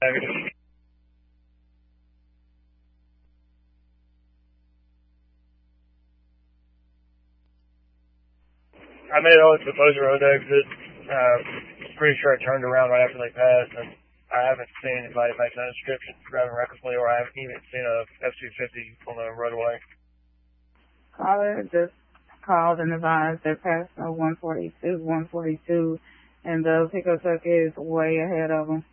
I made it all to the Poser Road exit. Pretty sure I turned around right after they passed, and I haven't seen anybody make that description driving recklessly, or I haven't even seen a F-250 on the roadway. Caller just called and advised they're passing 142, and the pickup truck is way ahead of them.